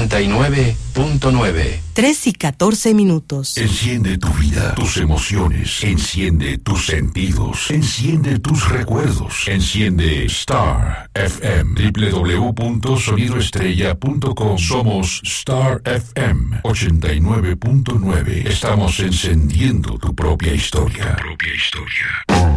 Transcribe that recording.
89.9. 3:14. Enciende tu vida, tus emociones. Enciende tus sentidos. Enciende tus recuerdos. Enciende Star FM. www.sonidoestrella.com. Somos Star FM 89.9. Estamos encendiendo tu propia historia.